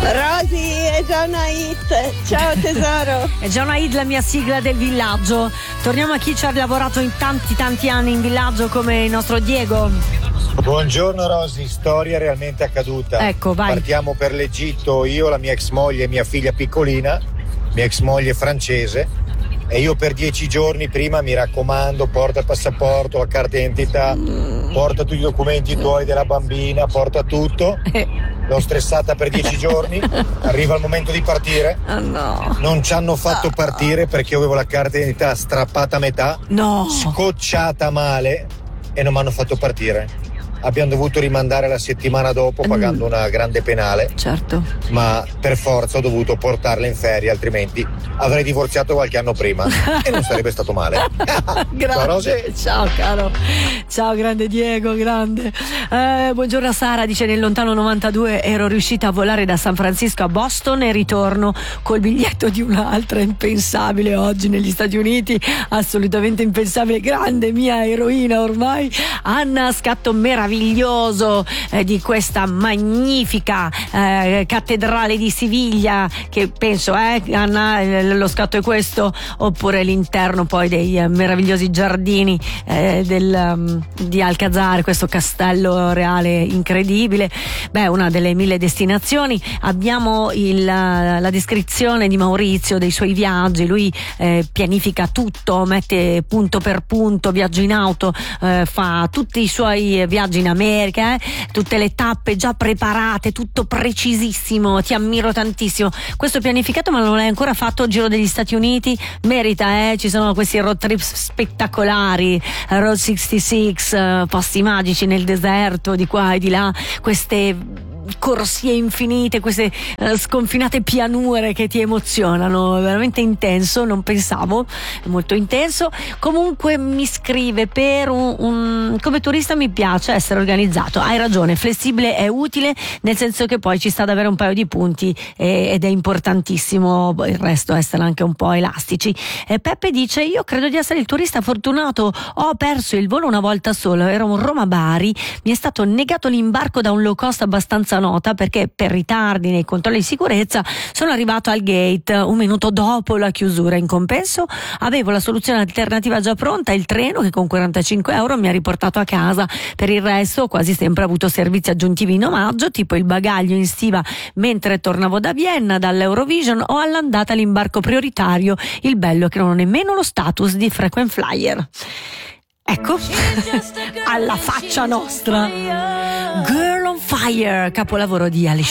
Rosy, è già una hit. Ciao tesoro. È già una hit la mia sigla del villaggio. Torniamo a chi ci ha lavorato in tanti anni in villaggio come il nostro Diego. Buongiorno Rosy, storia realmente accaduta. Ecco, vai. Partiamo per l'Egitto, io, la mia ex moglie e mia figlia piccolina, mia ex moglie francese, e io per 10 giorni prima, mi raccomando, porta il passaporto, la carta d'identità, porta tutti i documenti tuoi della bambina, porta tutto. L'ho stressata per 10 giorni, arriva il momento di partire. Oh no. Non ci hanno fatto partire perché io avevo la carta d'identità strappata a metà, scocciata male, e non mi hanno fatto partire. Abbiamo dovuto rimandare la settimana dopo pagando una grande penale. Certo. Ma per forza ho dovuto portarla in ferie, altrimenti avrei divorziato qualche anno prima e non sarebbe stato male. Grazie. Ciao caro. Ciao grande Diego, grande. Buongiorno a Sara, dice: nel lontano 92 ero riuscita a volare da San Francisco a Boston e ritorno col biglietto di un'altra. Impensabile oggi negli Stati Uniti, assolutamente impensabile. Grande mia eroina ormai. Anna, scatto meraviglioso di questa magnifica cattedrale di Siviglia, che penso Anna, lo scatto è questo, oppure l'interno poi dei meravigliosi giardini di Alcazar, questo castello reale incredibile. Una delle 1000 destinazioni. Abbiamo la descrizione di Maurizio dei suoi viaggi. Lui pianifica tutto, mette punto per punto, viaggio in auto, fa tutti i suoi viaggi in America, tutte le tappe già preparate, tutto precisissimo. Ti ammiro tantissimo. Questo pianificato, ma non l'hai ancora fatto. Giro degli Stati Uniti, merita, ci sono questi road trip spettacolari, Road 66, posti magici nel deserto di qua e di là, queste corsie infinite, queste sconfinate pianure che ti emozionano. Veramente intenso, non pensavo, è molto intenso. Comunque mi scrive: per come turista mi piace essere organizzato. Hai ragione, flessibile è utile, nel senso che poi ci sta ad avere un paio di punti ed è importantissimo il resto essere anche un po' elastici. Peppe dice: io credo di essere il turista fortunato, ho perso il volo una volta solo, era un Roma-Bari, mi è stato negato l'imbarco da un low cost abbastanza nota perché per ritardi nei controlli di sicurezza sono arrivato al gate un minuto dopo la chiusura. In compenso avevo la soluzione alternativa già pronta, il treno, che con 45 euro mi ha riportato a casa. Per il resto ho quasi sempre avuto servizi aggiuntivi in omaggio, tipo il bagaglio in stiva mentre tornavo da Vienna dall'Eurovision, o all'andata l'imbarco prioritario. Il bello è che non ho nemmeno lo status di frequent flyer. Ecco, alla faccia nostra. Girl on Fire, capolavoro di Alicia